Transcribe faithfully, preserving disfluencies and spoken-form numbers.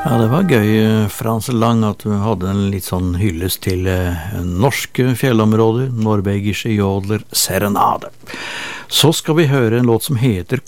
Ja, det var gøy, Frans Lang, at du hadde en litt sånn hyllest til eh, norske fjellområder, norvegische jodler serenade. Så skal vi høre en låt som heter